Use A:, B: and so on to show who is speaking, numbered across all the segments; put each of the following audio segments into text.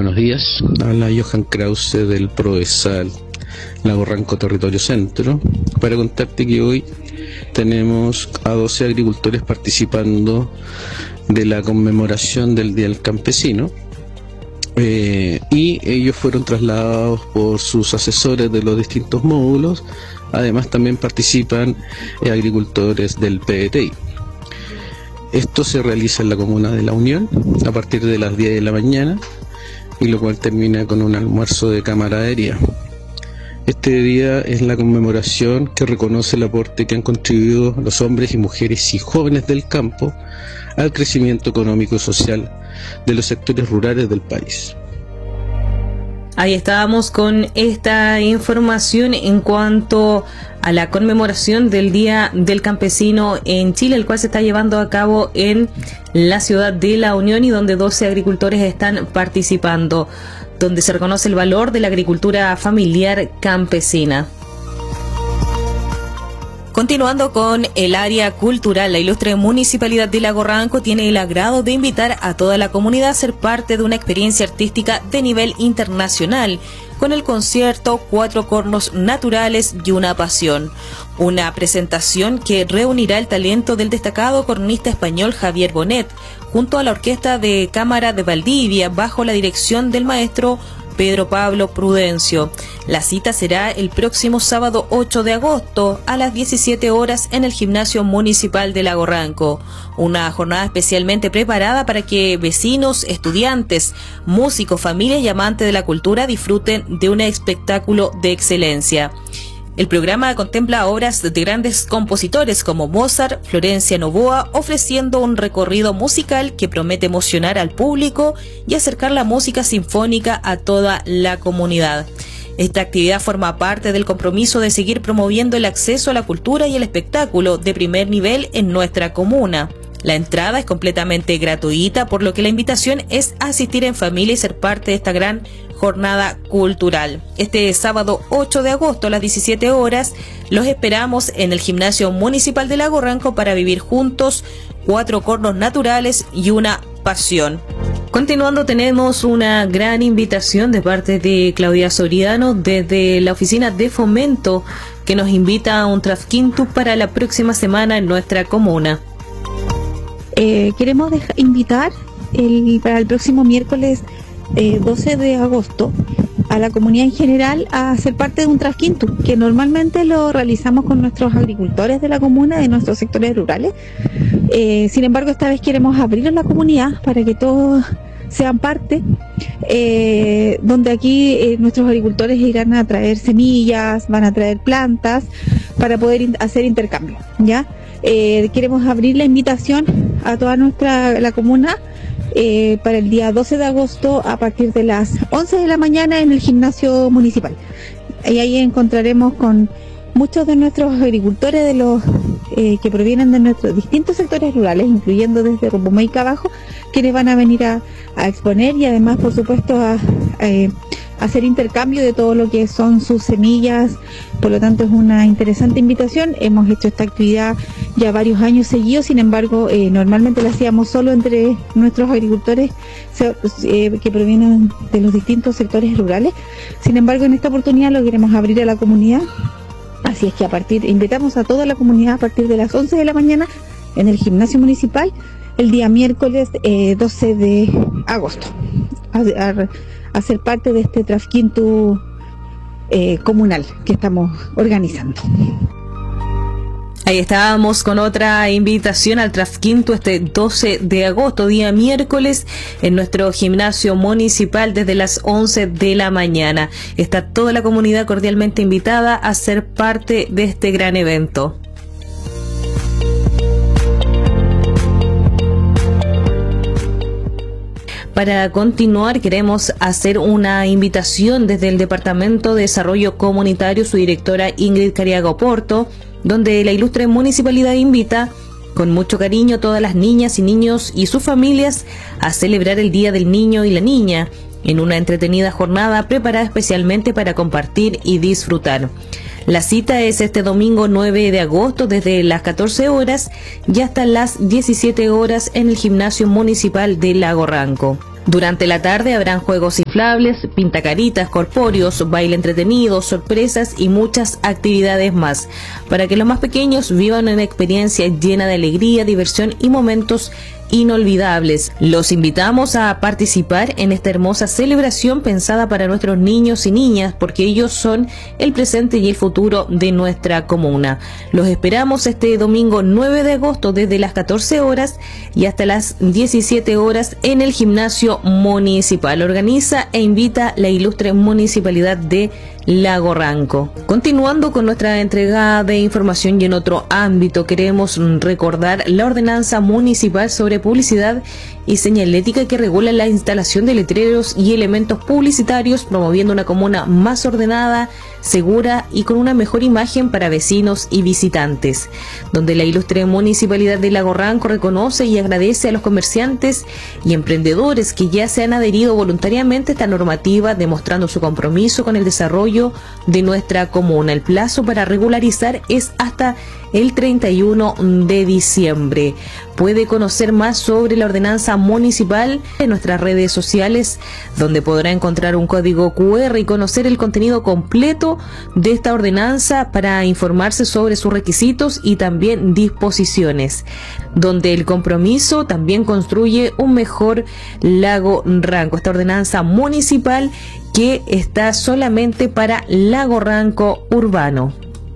A: buenos días. Habla Johan Krause del Prodesal Lago Ranco Territorio Centro, para contarte que hoy tenemos a 12 agricultores participando de la conmemoración del Día del Campesino, y ellos fueron trasladados por sus asesores de los distintos módulos. Además también participan agricultores del PDTI. Esto se realiza en la comuna de La Unión a partir de las 10 de la mañana, y lo cual termina con un almuerzo de camaradería. Este día es la conmemoración que reconoce el aporte que han contribuido los hombres y mujeres y jóvenes del campo al crecimiento económico y social de los sectores rurales del país.
B: Ahí estábamos con esta información en cuanto a la conmemoración del Día del Campesino en Chile, el cual se está llevando a cabo en la ciudad de La Unión y donde 12 agricultores están participando, donde se reconoce el valor de la agricultura familiar campesina. Continuando con el área cultural, la ilustre Municipalidad de Lago Ranco tiene el agrado de invitar a toda la comunidad a ser parte de una experiencia artística de nivel internacional, con el concierto Cuatro Cornos Naturales y una Pasión. Una presentación que reunirá el talento del destacado cornista español Javier Bonet, junto a la Orquesta de Cámara de Valdivia, bajo la dirección del maestro Pedro Pablo Prudencio. La cita será el próximo sábado 8 de agosto a las 17 horas en el Gimnasio Municipal de Lago Ranco. Una jornada especialmente preparada para que vecinos, estudiantes, músicos, familias y amantes de la cultura disfruten de un espectáculo de excelencia. El programa contempla obras de grandes compositores como Mozart, Florencia Novoa, ofreciendo un recorrido musical que promete emocionar al público y acercar la música sinfónica a toda la comunidad. Esta actividad forma parte del compromiso de seguir promoviendo el acceso a la cultura y el espectáculo de primer nivel en nuestra comuna. La entrada es completamente gratuita, por lo que la invitación es asistir en familia y ser parte de esta gran jornada cultural. Este sábado 8 de agosto a las 17 horas los esperamos en el Gimnasio Municipal de Lago Ranco para vivir juntos Cuatro Cornos Naturales y una Pasión. Continuando, tenemos una gran invitación de parte de Claudia Soriano desde la Oficina de Fomento, que nos invita a un Trafquintu para la próxima semana en nuestra comuna.
C: Queremos invitar para el próximo miércoles 12 de agosto a la comunidad en general a ser parte de un Trasquintu, que normalmente lo realizamos con nuestros agricultores de la comuna, de nuestros sectores rurales. Sin embargo, esta vez queremos abrir a la comunidad para que todos sean parte, donde aquí nuestros agricultores irán a traer semillas, van a traer plantas para poder hacer intercambio, ¿ya? Queremos abrir la invitación a toda la comuna para el día 12 de agosto a partir de las 11 de la mañana en el Gimnasio Municipal. Y ahí encontraremos con muchos de nuestros agricultores de los que provienen de nuestros distintos sectores rurales, incluyendo desde Rompomaica abajo, quienes van a venir a exponer y además, por supuesto, a hacer intercambio de todo lo que son sus semillas. Por lo tanto, es una interesante invitación. Hemos hecho esta actividad ya varios años seguidos, sin embargo, normalmente la hacíamos solo entre nuestros agricultores que provienen de los distintos sectores rurales. Sin embargo, en esta oportunidad lo queremos abrir a la comunidad. Así es que invitamos a toda la comunidad a partir de las 11 de la mañana en el Gimnasio Municipal el día miércoles 12 de agosto a ser parte de este Trasquintu comunal que estamos organizando.
B: Ahí estábamos con otra invitación al Trasquintu este 12 de agosto, día miércoles, en nuestro Gimnasio Municipal desde las 11 de la mañana. Está toda la comunidad cordialmente invitada a ser parte de este gran evento. Para continuar, queremos hacer una invitación desde el Departamento de Desarrollo Comunitario, su directora Ingrid Cariaga Oporto, donde la ilustre municipalidad invita con mucho cariño a todas las niñas y niños y sus familias a celebrar el Día del Niño y la Niña en una entretenida jornada preparada especialmente para compartir y disfrutar. La cita es este domingo 9 de agosto desde las 14 horas y hasta las 17 horas en el Gimnasio Municipal de Lago Ranco. Durante la tarde habrán juegos inflables, pintacaritas, corpóreos, baile entretenido, sorpresas y muchas actividades más, para que los más pequeños vivan una experiencia llena de alegría, diversión y momentos inolvidables. Los invitamos a participar en esta hermosa celebración pensada para nuestros niños y niñas, porque ellos son el presente y el futuro de nuestra comuna. Los esperamos este domingo 9 de agosto desde las 14 horas y hasta las 17 horas en el gimnasio municipal. Organiza e invita la ilustre municipalidad de Lago Ranco. Continuando con nuestra entrega de información y en otro ámbito, queremos recordar la ordenanza municipal sobre publicidad y señalética que regula la instalación de letreros y elementos publicitarios, promoviendo una comuna más ordenada, segura y con una mejor imagen para vecinos y visitantes, donde la ilustre municipalidad de Lago Ranco reconoce y agradece a los comerciantes y emprendedores que ya se han adherido voluntariamente a esta normativa, demostrando su compromiso con el desarrollo de nuestra comuna. El plazo para regularizar es hasta el 31 de diciembre. Puede conocer más sobre la ordenanza municipal en nuestras redes sociales, donde podrá encontrar un código QR y conocer el contenido completo de esta ordenanza para informarse sobre sus requisitos y también disposiciones, donde el compromiso también construye un mejor Lago Ranco. Esta ordenanza municipal que está solamente para Lago Ranco urbano.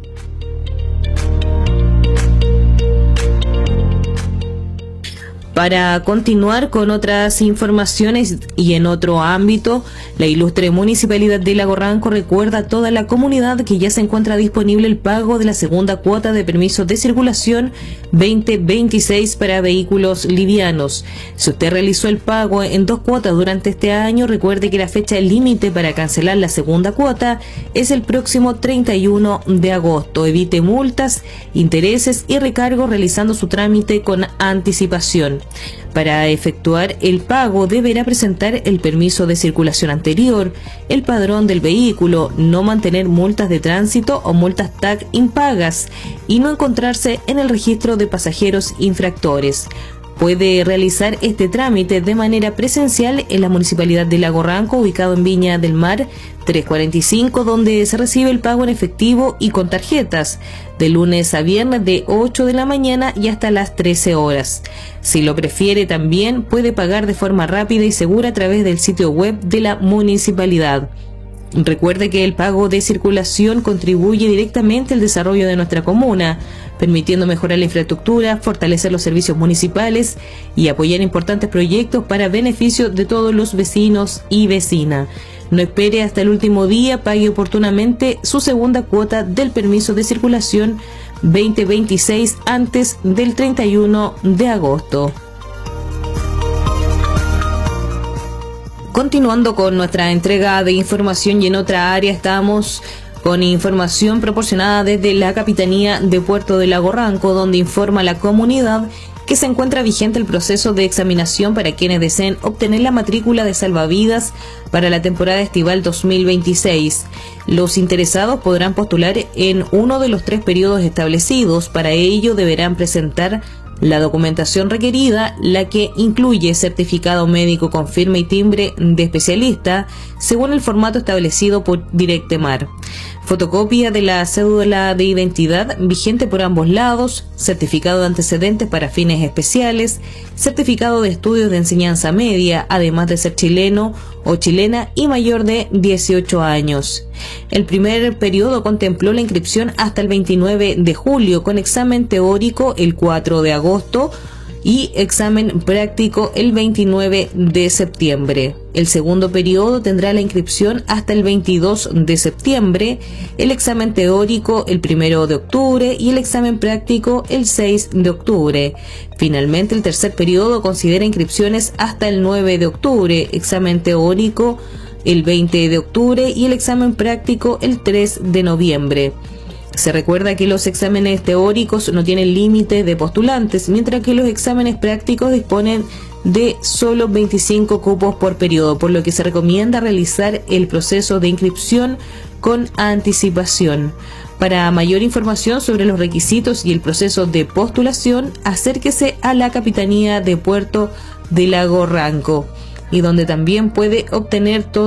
B: Para continuar con otras informaciones y en otro ámbito, la ilustre municipalidad de Lago Ranco recuerda a toda la comunidad que ya se encuentra disponible el pago de la segunda cuota de permiso de circulación 2026 para vehículos livianos. Si usted realizó el pago en 2 cuotas durante este año, recuerde que la fecha límite para cancelar la segunda cuota es el próximo 31 de agosto. Evite multas, intereses y recargos realizando su trámite con anticipación. Para efectuar el pago deberá presentar el permiso de circulación anterior, el padrón del vehículo, no mantener multas de tránsito o multas TAC impagas y no encontrarse en el registro de pasajeros infractores. Puede realizar este trámite de manera presencial en la Municipalidad de Lago Ranco, ubicado en Viña del Mar 345, donde se recibe el pago en efectivo y con tarjetas, de lunes a viernes de 8 de la mañana y hasta las 13 horas. Si lo prefiere, también puede pagar de forma rápida y segura a través del sitio web de la municipalidad. Recuerde que el pago de circulación contribuye directamente al desarrollo de nuestra comuna, permitiendo mejorar la infraestructura, fortalecer los servicios municipales y apoyar importantes proyectos para beneficio de todos los vecinos y vecinas. No espere hasta el último día, pague oportunamente su segunda cuota del permiso de circulación 2026 antes del 31 de agosto. Continuando con nuestra entrega de información y en otra área, estamos con información proporcionada desde la Capitanía de Puerto de Lago Ranco, donde informa a la comunidad que se encuentra vigente el proceso de examinación para quienes deseen obtener la matrícula de salvavidas para la temporada estival 2026. Los interesados podrán postular en uno de los 3 periodos establecidos. Para ello deberán presentar la documentación requerida, la que incluye certificado médico con firma y timbre de especialista, según el formato establecido por Directemar, fotocopia de la cédula de identidad vigente por ambos lados, certificado de antecedentes para fines especiales, certificado de estudios de enseñanza media, además de ser chileno o chilena y mayor de 18 años. El primer periodo contempló la inscripción hasta el 29 de julio, con examen teórico el 4 de agosto y examen práctico el 29 de septiembre. El segundo periodo tendrá la inscripción hasta el 22 de septiembre, el examen teórico el 1 de octubre y el examen práctico el 6 de octubre. Finalmente, el tercer periodo considera inscripciones hasta el 9 de octubre, examen teórico el 20 de octubre y el examen práctico el 3 de noviembre. Se recuerda que los exámenes teóricos no tienen límite de postulantes, mientras que los exámenes prácticos disponen de solo 25 cupos por periodo, por lo que se recomienda realizar el proceso de inscripción con anticipación. Para mayor información sobre los requisitos y el proceso de postulación, acérquese a la Capitanía de Puerto de Lago Ranco. y donde también puede obtener todo